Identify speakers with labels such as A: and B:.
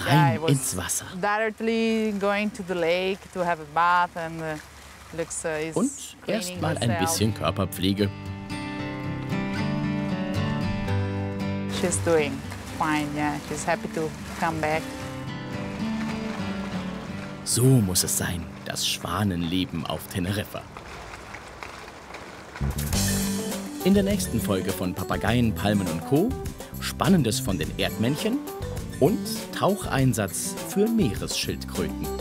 A: rein ins Wasser. Und erst mal ein bisschen Körperpflege.
B: She's doing fine, yeah. She's happy to come back.
A: So muss es sein, das Schwanenleben auf Teneriffa. In der nächsten Folge von Papageien, Palmen und Co. Spannendes von den Erdmännchen und Taucheinsatz für Meeresschildkröten.